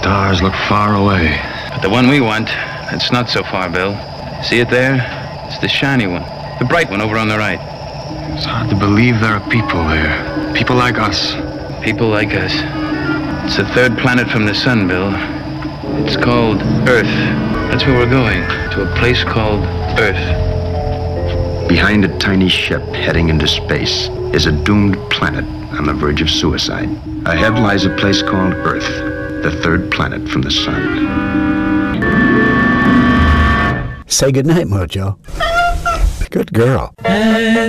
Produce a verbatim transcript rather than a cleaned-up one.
stars look far away. But the one we want, it's not so far, Bill. See it there? It's the shiny one. The bright one over on the right. It's hard to believe there are people there. People like us. People like us. It's the third planet from the sun, Bill. It's called Earth. That's where we're going. To a place called Earth. Behind a tiny ship heading into space is a doomed planet on the verge of suicide. Ahead lies a place called Earth, the third planet from the sun. Say goodnight, Mojo. Good girl.